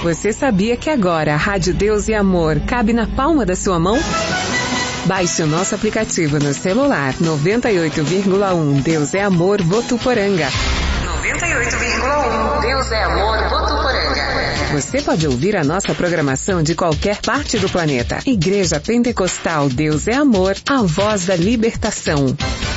Você sabia que agora a Rádio Deus e Amor cabe na palma da sua mão? Baixe o nosso aplicativo no celular 98,1 Deus é Amor Votuporanga. 98,1 Deus é Amor Votuporanga. Você pode ouvir a nossa programação de qualquer parte do planeta. Igreja Pentecostal Deus é Amor, a voz da libertação.